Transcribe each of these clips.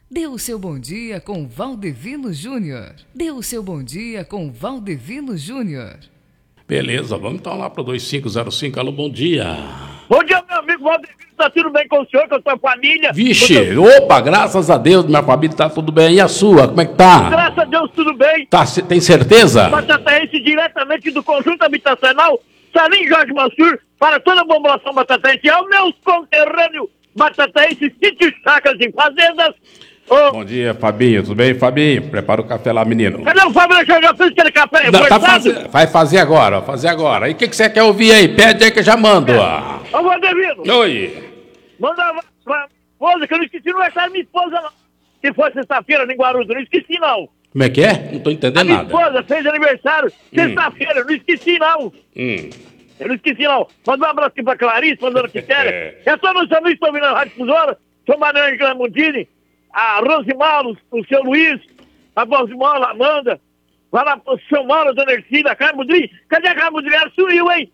Dê o seu bom dia com Valdevino Júnior. Dê o seu bom dia com Valdevino Júnior. Beleza, vamos então lá para o 2505. Alô, bom dia. Bom dia, meu amigo Valdevino. Tá tudo bem com o senhor, com a sua família? Vixe, opa, graças a Deus, minha família tá tudo bem. E a sua, como é que tá? Graças a Deus, tudo bem. Tá, tem certeza? Batataense, diretamente do Conjunto Habitacional Salim Jorge Mansur, para toda a população batataense, aos meus conterrâneos batataenses, sítios, chacras e fazendas. Bom dia, Fabinho. Tudo bem, Fabinho? Prepara o café lá, menino. Cadê o Fábio? Já fez aquele café? Não, vai fazer agora, E o que você quer ouvir aí? Pede aí que eu já mando. Ô, Valdevino. Oi. Manda pra esposa, que eu não esqueci o aniversário da minha esposa, não. Se for sexta-feira, em Guarulhos, eu não esqueci, não. Como é que é? Não tô entendendo minha nada. Minha esposa fez aniversário sexta-feira, eu não esqueci, não. Eu não esqueci, não. Manda um abraço aqui pra Clarice, pra Dona Quitéria. É só meus amigos que estão vindo na Rádio Fusora, seu Manuel Glamundini, a Rosimalo, o seu Luiz, a Rosimalo, a Amanda, vai lá pro seu Mauro, a Dona Ercília, a Carmudri. Cadê a Carmudri? Ela sumiu, hein?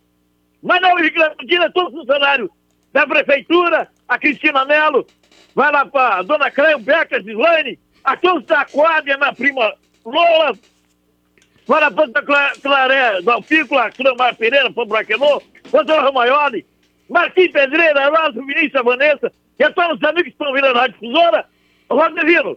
Mas não, o Glamundini é todo funcionário da prefeitura, a Cristina Melo, vai lá pra Dona Cleio, Beca, Gislaine, a todos da quadra, minha prima Lola, vai lá pra Claré, Dalpícola, Clamar Pereira, Pão Braquenô, Doutor Ramaioli, Marquinhos Pedreira, Erasmo, Vinícius, Vanessa, e a todos os amigos que estão vindo na Rádio Fusora, Valdevino,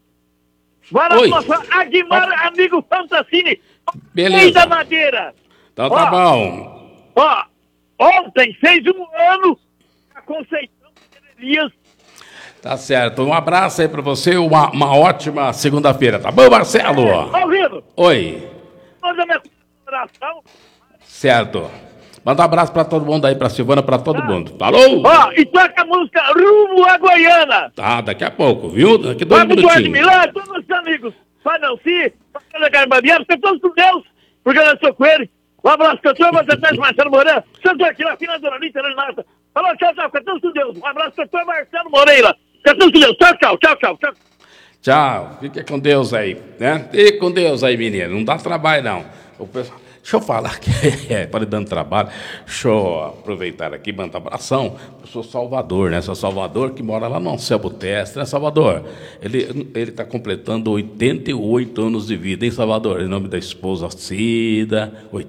vai lá pro nosso Aguimar, amigo Fantasini, beleza, da Madeira. Então tá bom. Ó, ontem fez um ano a Conceição de Elias. Tá certo, um abraço aí pra você, uma ótima segunda-feira, tá bom, Marcelo? Ouvindo? Oi. Manda minha coração. Certo. Manda um abraço pra todo mundo aí, pra Silvana, pra todo mundo. Falou? Ó, e toca a música Rumo à Goiânia. Tá, daqui a pouco, viu? Daqui 2 minutinhos. Vamos, minutinhos. todos os amigos. Pai Nancy, Pai Garbabiano, porque todos com Deus, porque eu sou com ele. Um abraço, cantor, Marcelo Marcelo Moreira. Santo aqui na fina Dona Anitta, Renata. Falou, tchau, tchau, fica todos com Deus. Um abraço, cantor, Marcelo Moreira. Fica todos com Deus. Tchau. Tchau, fique com Deus aí, né? Fique com Deus aí, menino. Não dá trabalho, não. O pessoal... Deixa eu falar aqui, para dando trabalho, deixa eu aproveitar aqui, mandar um abração. Eu sou Salvador, né? Sou Salvador, que mora lá no Anselmo Teste, né, Salvador? Ele está completando 88 anos de vida, hein, Salvador? Em nome da esposa Cida,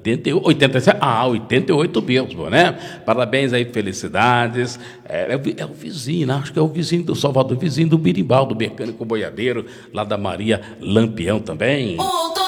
88 mesmo, né? Parabéns aí, felicidades. É o vizinho, acho que é o vizinho do Salvador, vizinho do Birimbau, do mecânico boiadeiro, lá da Maria Lampião também.